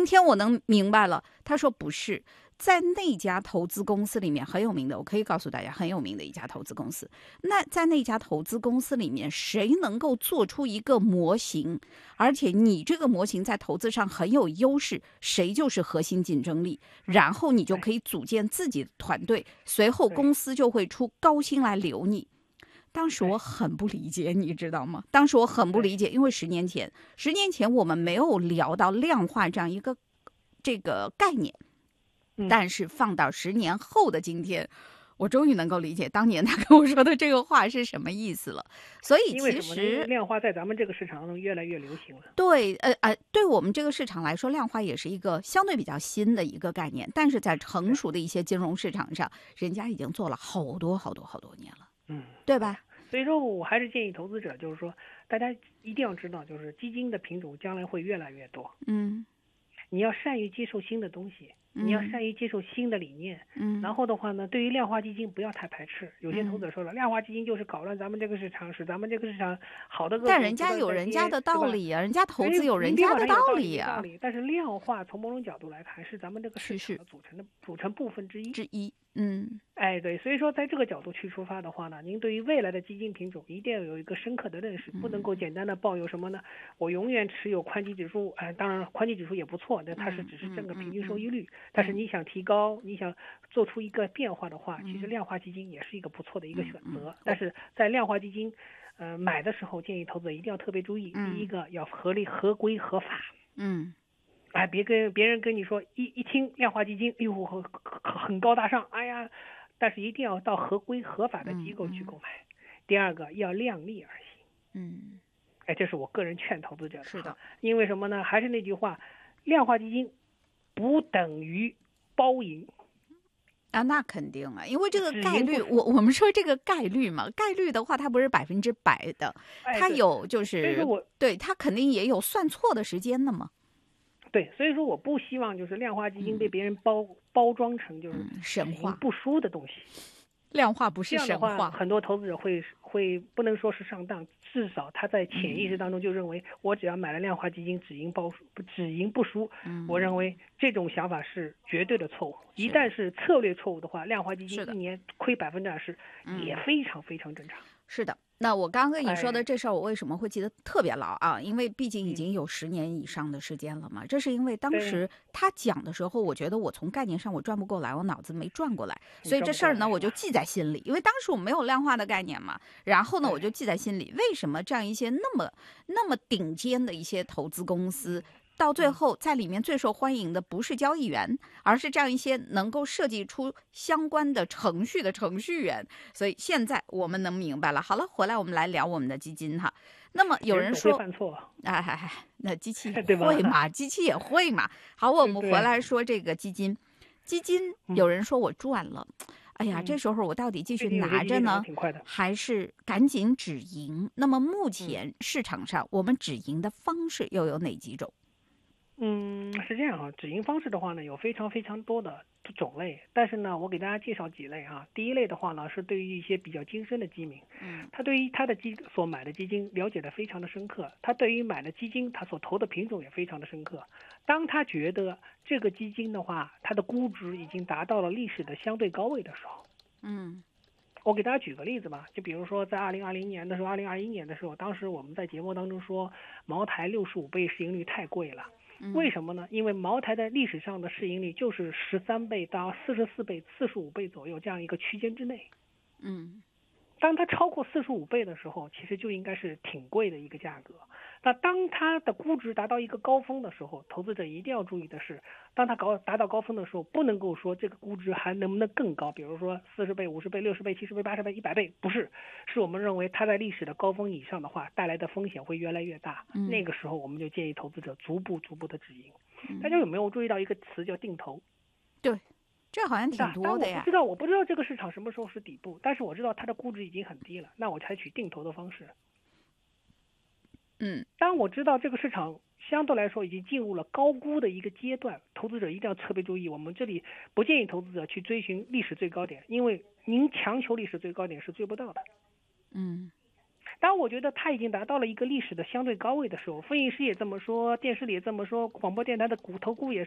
天我能明白了，他说不是。在那家投资公司里面很有名的，我可以告诉大家很有名的一家投资公司。那在那家投资公司里面，谁能够做出一个模型，而且你这个模型在投资上很有优势，谁就是核心竞争力。然后你就可以组建自己的团队，随后公司就会出高薪来留你。当时我很不理解，你知道吗？当时我很不理解，因为10年前我们没有聊到量化这样一个这个概念。但是放到10年后的今天，我终于能够理解当年他跟我说的这个话是什么意思了。所以其实量化在咱们这个市场中越来越流行了。 对，对我们这个市场来说，量化也是一个相对比较新的一个概念，但是在成熟的一些金融市场上，人家已经做了好多年了，对吧？ 所以说我还是建议投资者，就是说大家一定要知道，就是基金的品种将来会越来越多。你要善于接受新的东西，你要善于接受新的理念。然后的话呢，对于量化基金不要太排斥。有些投资者说了，量化基金就是搞乱咱们这个市场，使咱们这个市场好的个股。 但人家有人家的道理啊，人家投资有人家的道理啊。 但是量化从某种角度来看，是咱们这个市场的组成部分之一。对，所以说在这个角度去出发的话呢，您对于未来的基金品种一定要有一个深刻的认识，不能够简单的抱有什么呢？我永远持有宽基指数，当然宽基指数也不错，但它只是挣个平均收益率。但是你想提高，你想做出一个变化的话，其实量化基金也是一个不错的一个选择。但是在量化基金，买的时候建议投资者一定要特别注意，第一个要合规合法。别跟别人跟你说一听量化基金，很高大上，但是一定要到合规合法的机构去购买。第二个要量力而行。这是我个人劝投资者的。 是的， 因为什么呢？还是那句话，量化基金不等于包赢。 那肯定啊，因为这个概率，我们说这个概率嘛，概率的话，它不是100%的，它有就是，对，它肯定也有算错的时间的嘛。 对，所以说我不希望就是量化基金被别人包装成就是神话不输的东西。 量化不是神话， 很多投资者会不能说是上当，至少他在潜意识当中就认为，我只要买了量化基金，只赢不输。我认为这种想法是绝对的错误。一旦是策略错误的话，量化基金一年亏20%也非常非常正常。 是的。那我刚跟你说的这事儿，我为什么会记得特别牢啊？因为毕竟已经有10年以上的时间了嘛。这是因为当时他讲的时候，我觉得我从概念上我转不过来，我脑子没转过来，所以这事儿呢我就记在心里。因为当时我没有量化的概念嘛，然后呢我就记在心里。为什么这样一些那么顶尖的一些投资公司，到最后在里面最受欢迎的不是交易员，而是这样一些能够设计出相关的程序的程序员。所以现在我们能明白了。好了，回来我们来聊我们的基金哈。那么有人说犯错， 那机器也会嘛，机器也会嘛。好，我们回来说这个基金有人说我赚了。这时候我到底继续拿着呢，还是赶紧止盈？那么目前市场上我们止盈的方式又有哪几种？ 是这样啊，止盈方式的话呢，有非常非常多的种类，但是呢，我给大家介绍几类啊。第一类的话呢，是对于一些比较精深的基民，他对于他的所买的基金了解的非常的深刻，他对于买的基金他所投的品种也非常的深刻。当他觉得这个基金的话，它的估值已经达到了历史的相对高位的时候，我给大家举个例子吧，就比如说在2020年的时候，2021年的时候，当时我们在节目当中说茅台65倍市盈率太贵了。为什么呢？因为茅台的历史上的市盈率就是13倍到44倍、45倍左右这样一个区间之内。当它超过45倍的时候，其实就应该是挺贵的一个价格。那当它的估值达到一个高峰的时候，投资者一定要注意的是，当它达到高峰的时候，不能够说这个估值还能不能更高，比如说40倍、50倍、60倍、70倍、80倍、100倍，不是，是我们认为它在历史的高峰以上的话，带来的风险会越来越大。那个时候我们就建议投资者逐步的止盈。大家有没有注意到一个词叫定投？ 对。这好像挺多的呀。 我不知道这个市场什么时候是底部，但是我知道它的估值已经很低了，那我采取定投的方式。当我知道这个市场相对来说已经进入了高估的一个阶段，投资者一定要特别注意，我们这里不建议投资者去追寻历史最高点，因为您强求历史最高点是追不到的。 当我觉得它已经达到了一个历史的相对高位的时候，分析师也这么说，电视里也这么说，广播电台的投顾也